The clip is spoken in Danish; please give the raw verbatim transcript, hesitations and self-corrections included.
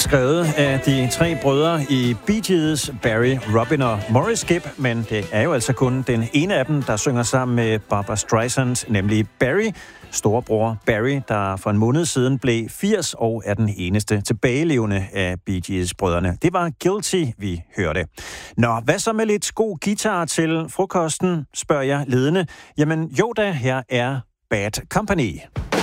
skrevet af de tre brødre i Bee Gees, Barry, Robin og Morris Gibb, men det er jo altså kun den ene af dem, der synger sammen med Barbra Streisand, nemlig Barry, storebror Barry, der for en måned siden blev firs og er den eneste tilbagelevende af Bee Gees-brødrene. Det var Guilty, vi hørte. Nå, hvad så med lidt god guitar til frokosten, spørger jeg ledende. Jamen jo da, her er Bad Company.